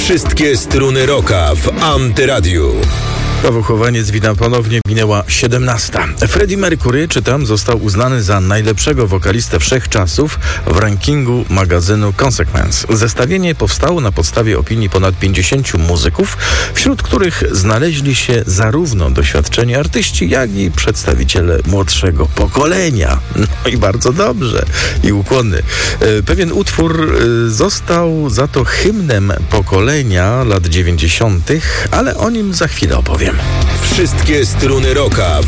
Wszystkie struny rocka w Antyradiu. Paweł Chowaniec, witam ponownie. Minęła 17. Freddie Mercury, czytam, został uznany za najlepszego wokalistę wszechczasów w rankingu magazynu Consequence. Zestawienie powstało na podstawie opinii ponad 50 muzyków, wśród których znaleźli się zarówno doświadczeni artyści, jak i przedstawiciele młodszego pokolenia. No i bardzo dobrze. I ukłony. Pewien utwór został za to hymnem pokolenia lat 90., ale o nim za chwilę opowiem. Wszystkie struny rocka